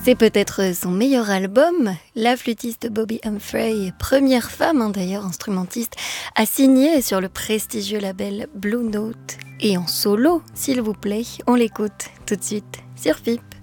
C'est peut-être son meilleur album. La flûtiste Bobbi Humphrey, première femme d'ailleurs instrumentiste, a signé sur le prestigieux label Blue Note. Et en solo, s'il vous plaît, on l'écoute tout de suite sur FIP.